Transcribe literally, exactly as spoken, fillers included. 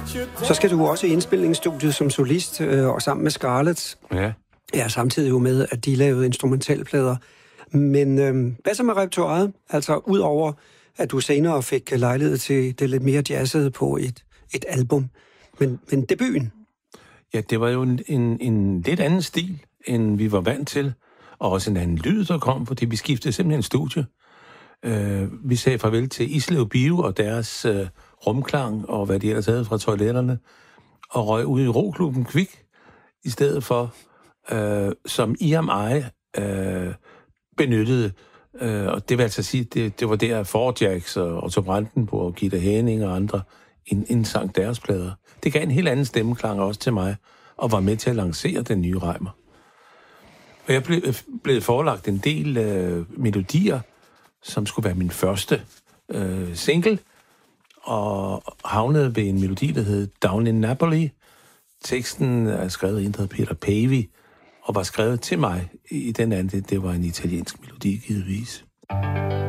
Så skal du også i indspilningsstudiet som solist, øh, og sammen med Scarlett. Ja. Ja, samtidig jo med, at de lavede instrumentalplader. Men øh, hvad så med repertoiret? Altså, udover at du senere fik lejlighed til det lidt mere jazzede på et, et album. Men, men debuten? Ja, det var jo en, en, en lidt anden stil, end vi var vant til. Og også en anden lyd, der kom, fordi vi skiftede simpelthen studie. Uh, vi sagde farvel til Islev Bio og deres uh, rumklang, og hvad de ellers havde fra toiletterne, og røg ud i roklubben Kvik, i stedet for, uh, som I M I uh, benyttede. Uh, og det vil altså sige, det, det var der Forjacks og Otto Brandenburg og Gitte Hæning og andre indsang deres plader. Det gav en helt anden stemmeklang også til mig, og var med til at lancere den nye Reimer. Og jeg blev, blev forelagt en del øh, melodier, som skulle være min første øh, single, og havnede ved en melodi, der hed Down in Napoli. Teksten er skrevet af en, der hedder Peter Pavey, og var skrevet til mig i den anden. Det var en italiensk melodi, givetvis.